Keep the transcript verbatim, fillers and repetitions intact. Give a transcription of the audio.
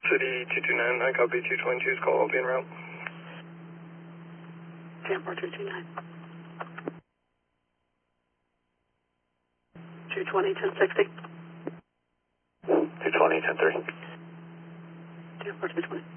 City two two nine, I copy two twenty-two's call, I'll be en route. Tampa two two nine. two twenty, ten sixty. two twenty, ten thirty. Tampa two twenty.